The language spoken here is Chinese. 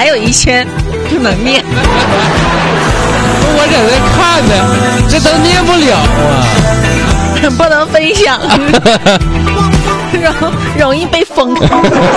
还有一圈不能念。 我在这看呢，这都念不了啊， 不能分享，容易被封。